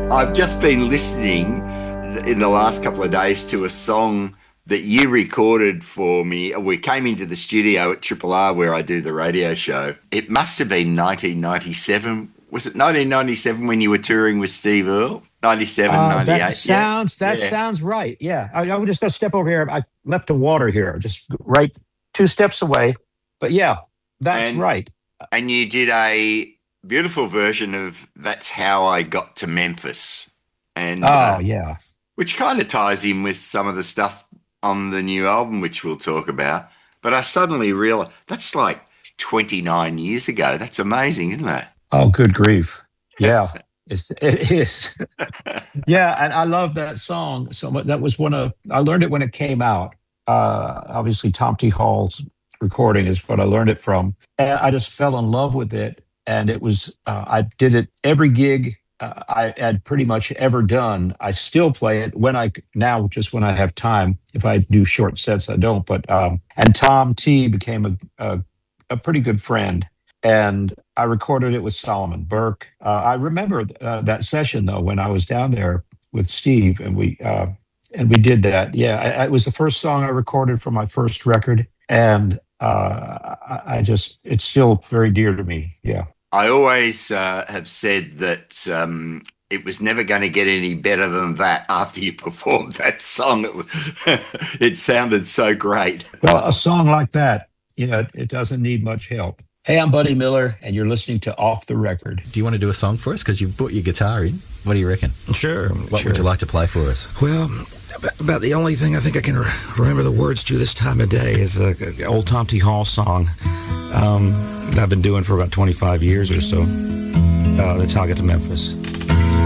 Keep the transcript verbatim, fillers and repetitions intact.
I've just been listening in the last couple of days to a song that you recorded for me. We came into the studio at Triple R where I do the radio show. It must have been nineteen ninety-seven. Was it nineteen ninety-seven when you were touring with Steve Earle? ninety-seven, Uh, that ninety-eight. sounds Yeah. that Yeah. sounds right. Yeah, I, I'm just gonna step over here. I left the water here, just right two steps away. But yeah, that's And right. and you did a beautiful version of That's How I Got to Memphis. And Oh uh, yeah, which kind of ties in with some of the stuff on the new album, which we'll talk about. But I suddenly realized that's like twenty-nine years ago. That's amazing, isn't it? oh good grief. Yeah, it's it is. Yeah, and I love that song so much. That was one of I learned it when it came out. Uh, obviously, Tom T. Hall's recording is what I learned it from, and I just fell in love with it. And it was uh, I did it every gig uh, I had pretty much ever done. I still play it when I now just when I have time. If I do short sets, I don't. But um, and Tom T. became a, a a pretty good friend, and I recorded it with Solomon Burke. Uh, I remember uh, that session though when I was down there with Steve, and we uh, and we did that. Yeah, I, I, it was the first song I recorded for my first record, and uh, I, I just it's still very dear to me. Yeah. I always uh, have said that um, it was never going to get any better than that after you performed that song. It, was, it sounded so great. Well, a song like that, you know, it, it doesn't need much help. Hey, I'm Buddy Miller, and you're listening to Off the Record. Do you want to do a song for us? Because you've brought your guitar in. What do you reckon? Sure. What sure. would you like to play for us? Well, about the only thing I think I can re- remember the words to this time of day is a, a old Tom T. Hall song um, that I've been doing for about twenty-five years or so. Uh, that's How I Got to Memphis.